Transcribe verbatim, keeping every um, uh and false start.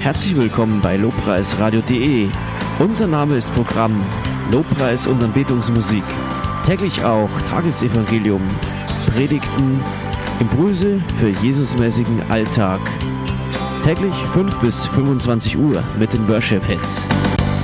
Herzlich willkommen bei lobpreisradio punkt de. Unser Name ist Programm Lobpreis und Anbetungsmusik. Täglich auch Tagesevangelium, Predigten, Impulse für Jesusmäßigen Alltag. Täglich fünf bis fünfundzwanzig Uhr mit den Worship Hits.